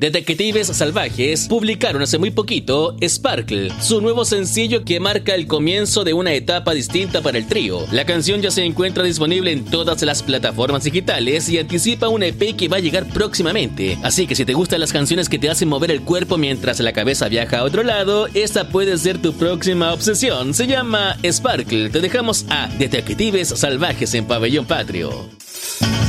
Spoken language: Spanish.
Detectives Salvajes publicaron hace muy poquito Sparkle, su nuevo sencillo que marca el comienzo de una etapa distinta para el trío. La canción ya se encuentra disponible en todas las plataformas digitales y anticipa un EP que va a llegar próximamente. Así que si te gustan las canciones que te hacen mover el cuerpo mientras la cabeza viaja a otro lado, esta puede ser tu próxima obsesión. Se llama Sparkle. Te dejamos a Detectives Salvajes en Pabellón Patrio.